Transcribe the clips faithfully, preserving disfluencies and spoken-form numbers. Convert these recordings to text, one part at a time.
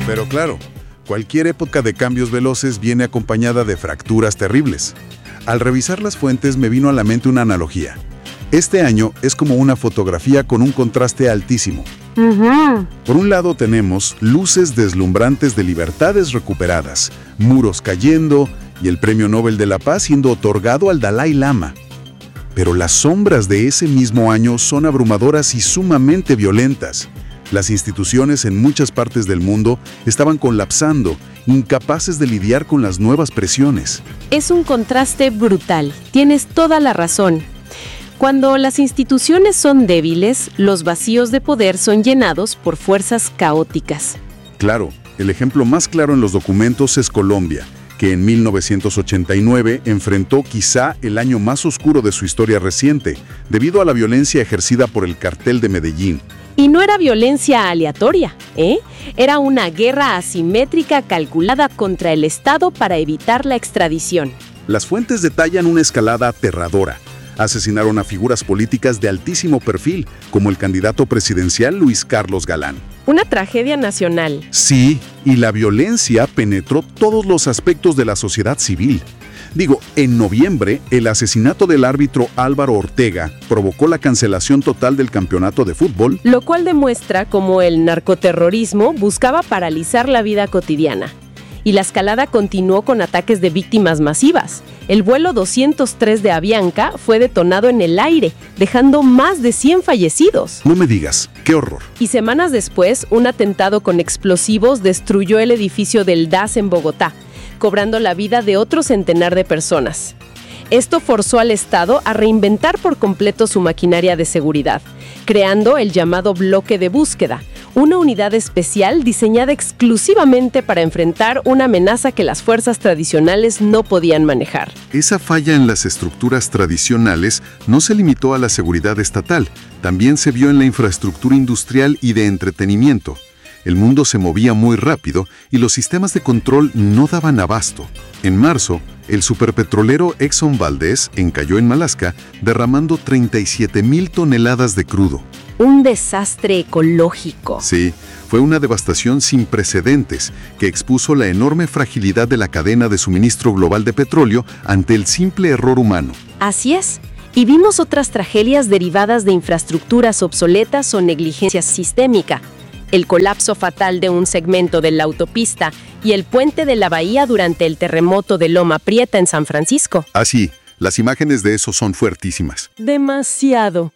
Pero claro, cualquier época de cambios veloces viene acompañada de fracturas terribles. Al revisar las fuentes me vino a la mente una analogía. Este año es como una fotografía con un contraste altísimo. Uh-huh. Por un lado tenemos luces deslumbrantes de libertades recuperadas, muros cayendo y el Premio Nobel de la Paz siendo otorgado al Dalai Lama. Pero las sombras de ese mismo año son abrumadoras y sumamente violentas. Las instituciones en muchas partes del mundo estaban colapsando, incapaces de lidiar con las nuevas presiones. Es un contraste brutal. Tienes toda la razón. Cuando las instituciones son débiles, los vacíos de poder son llenados por fuerzas caóticas. Claro, el ejemplo más claro en los documentos es Colombia, que en mil novecientos ochenta y nueve enfrentó quizá el año más oscuro de su historia reciente, debido a la violencia ejercida por el cartel de Medellín. Y no era violencia aleatoria, ¿eh? Era una guerra asimétrica calculada contra el Estado para evitar la extradición. Las fuentes detallan una escalada aterradora. Asesinaron a figuras políticas de altísimo perfil, como el candidato presidencial Luis Carlos Galán. Una tragedia nacional. Sí, y la violencia penetró todos los aspectos de la sociedad civil. Digo, en noviembre, el asesinato del árbitro Álvaro Ortega provocó la cancelación total del campeonato de fútbol. Lo cual demuestra cómo el narcoterrorismo buscaba paralizar la vida cotidiana. Y la escalada continuó con ataques de víctimas masivas. El vuelo doscientos tres de Avianca fue detonado en el aire, dejando más de cien fallecidos. No me digas, qué horror. Y semanas después, un atentado con explosivos destruyó el edificio del D A S en Bogotá, cobrando la vida de otro centenar de personas. Esto forzó al Estado a reinventar por completo su maquinaria de seguridad, creando el llamado bloque de búsqueda, una unidad especial diseñada exclusivamente para enfrentar una amenaza que las fuerzas tradicionales no podían manejar. Esa falla en las estructuras tradicionales no se limitó a la seguridad estatal, también se vio en la infraestructura industrial y de entretenimiento. El mundo se movía muy rápido y los sistemas de control no daban abasto. En marzo, el superpetrolero Exxon Valdez encalló en Malasia, derramando treinta y siete mil toneladas de crudo. Un desastre ecológico. Sí, fue una devastación sin precedentes que expuso la enorme fragilidad de la cadena de suministro global de petróleo ante el simple error humano. Así es. Y vimos otras tragedias derivadas de infraestructuras obsoletas o negligencia sistémica. El colapso fatal de un segmento de la autopista y el puente de la bahía durante el terremoto de Loma Prieta en San Francisco. Ah, sí, las imágenes de eso son fuertísimas. Demasiado.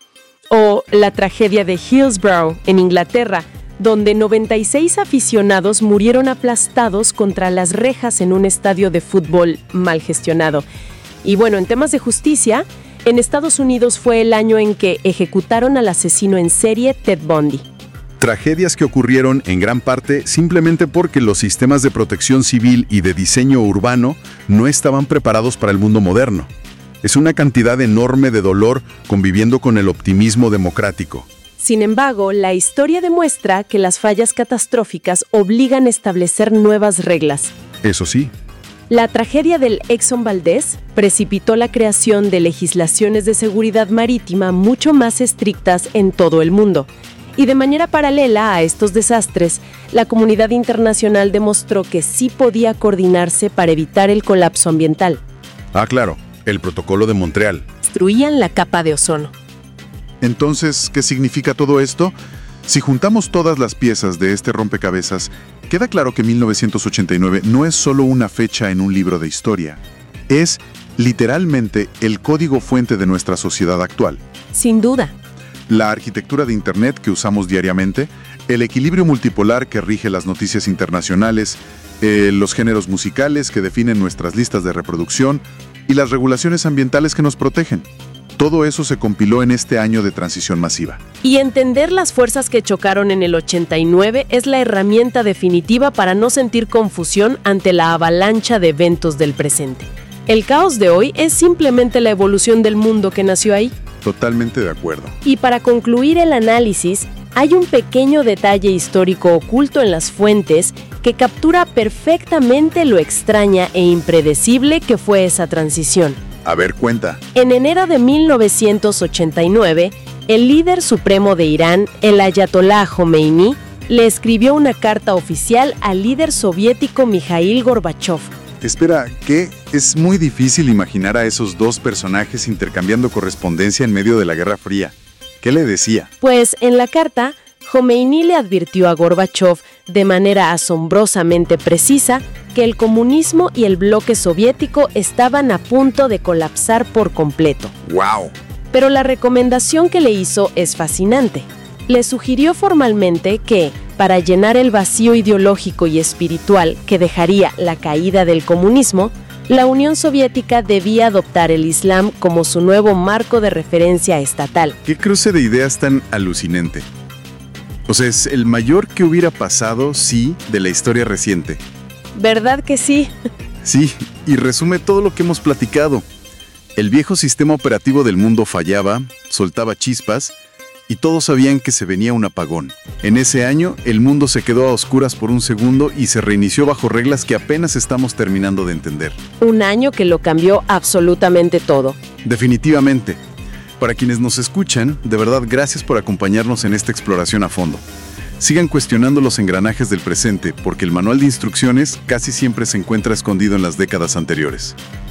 O la tragedia de Hillsborough, en Inglaterra, donde noventa y seis aficionados murieron aplastados contra las rejas en un estadio de fútbol mal gestionado. Y bueno, en temas de justicia, en Estados Unidos fue el año en que ejecutaron al asesino en serie Ted Bundy. Tragedias que ocurrieron en gran parte simplemente porque los sistemas de protección civil y de diseño urbano no estaban preparados para el mundo moderno. Es una cantidad enorme de dolor conviviendo con el optimismo democrático. Sin embargo, la historia demuestra que las fallas catastróficas obligan a establecer nuevas reglas. Eso sí. La tragedia del Exxon Valdez precipitó la creación de legislaciones de seguridad marítima mucho más estrictas en todo el mundo. Y de manera paralela a estos desastres, la comunidad internacional demostró que sí podía coordinarse para evitar el colapso ambiental. Ah, claro, el Protocolo de Montreal. Destruían la capa de ozono. Entonces, ¿qué significa todo esto? Si juntamos todas las piezas de este rompecabezas, queda claro que mil novecientos ochenta y nueve no es solo una fecha en un libro de historia. Es, literalmente, el código fuente de nuestra sociedad actual. Sin duda. La arquitectura de Internet que usamos diariamente, el equilibrio multipolar que rige las noticias internacionales, eh, los géneros musicales que definen nuestras listas de reproducción y las regulaciones ambientales que nos protegen. Todo eso se compiló en este año de transición masiva. Y entender las fuerzas que chocaron en el ochenta y nueve es la herramienta definitiva para no sentir confusión ante la avalancha de eventos del presente. El caos de hoy es simplemente la evolución del mundo que nació ahí. Totalmente de acuerdo. Y para concluir el análisis, hay un pequeño detalle histórico oculto en las fuentes que captura perfectamente lo extraña e impredecible que fue esa transición. A ver, cuenta. En enero de mil novecientos ochenta y nueve, el líder supremo de Irán, el Ayatolá Jomeini, le escribió una carta oficial al líder soviético Mikhail Gorbachov. Espera, ¿qué? Es muy difícil imaginar a esos dos personajes intercambiando correspondencia en medio de la Guerra Fría. ¿Qué le decía? Pues en la carta, Jomeini le advirtió a Gorbachov de manera asombrosamente precisa que el comunismo y el bloque soviético estaban a punto de colapsar por completo. ¡Wow! Pero la recomendación que le hizo es fascinante. Le sugirió formalmente que, para llenar el vacío ideológico y espiritual que dejaría la caída del comunismo, la Unión Soviética debía adoptar el Islam como su nuevo marco de referencia estatal. ¡Qué cruce de ideas tan alucinante! O sea, es el mayor que hubiera pasado, sí, de la historia reciente. ¿Verdad que sí? Sí, y resume todo lo que hemos platicado. El viejo sistema operativo del mundo fallaba, soltaba chispas, y todos sabían que se venía un apagón. En ese año, el mundo se quedó a oscuras por un segundo y se reinició bajo reglas que apenas estamos terminando de entender. Un año que lo cambió absolutamente todo. Definitivamente. Para quienes nos escuchan, de verdad, gracias por acompañarnos en esta exploración a fondo. Sigan cuestionando los engranajes del presente, porque el manual de instrucciones casi siempre se encuentra escondido en las décadas anteriores.